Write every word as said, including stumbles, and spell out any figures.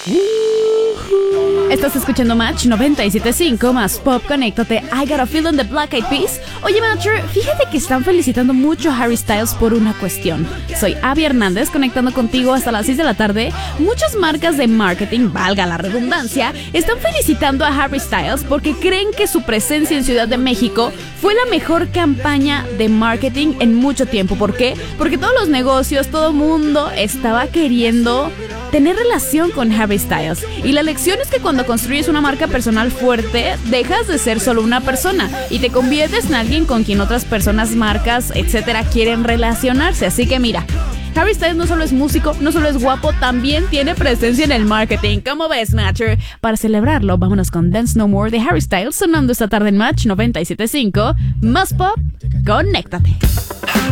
Estás escuchando Match noventa y siete punto cinco más Pop, conéctate. I Got a Feeling de Black Eyed Peas. Oye, Matcher, fíjate que están felicitando mucho a Harry Styles por una cuestión. Soy Abby Hernández, conectando contigo hasta las seis de la tarde. Muchas marcas de marketing, valga la redundancia, están felicitando a Harry Styles porque creen que su presencia en Ciudad de México fue la mejor campaña de marketing en mucho tiempo. ¿Por qué? Porque todos los negocios, todo el mundo estaba queriendo tener relación con Harry Styles. Y la lección es que cuando construyes una marca personal fuerte, dejas de ser solo una persona y te conviertes en alguien con quien otras personas, marcas, etcétera, quieren relacionarse. Así que mira, Harry Styles no solo es músico, no solo es guapo, también tiene presencia en el marketing. ¿Cómo ves, Matcher? Para celebrarlo, vámonos con Dance No More de Harry Styles, sonando esta tarde en Match noventa y siete punto cinco. Más Pop, conéctate.